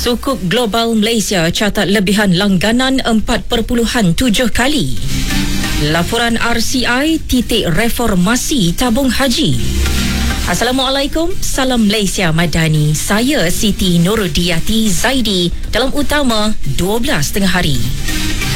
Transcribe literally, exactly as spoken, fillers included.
Sukuk global Malaysia catat lebihan langganan empat perpuluhan tujuh kali. Laporan R C I titik reformasi tabung haji. Assalamualaikum, salam Malaysia Madani. Saya Siti Nurudiati Zaidi dalam utama dua belas tengah hari.